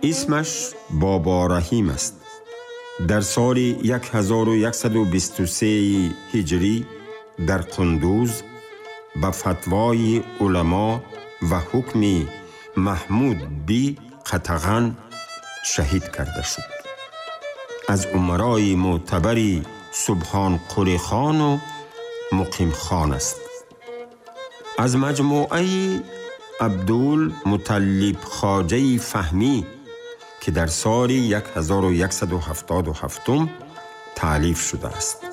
اسمش بابا رحیم است. در سال 1123 هجری در قندوز به فتوای علما و حکم محمود بی قطغن شهید کرده شد. از امرای معتبری سبحان قلی خان و مقیم خان است. از مجموعه عبدالمطلب خواجه فهمی که در سال 1177 تألیف شده است.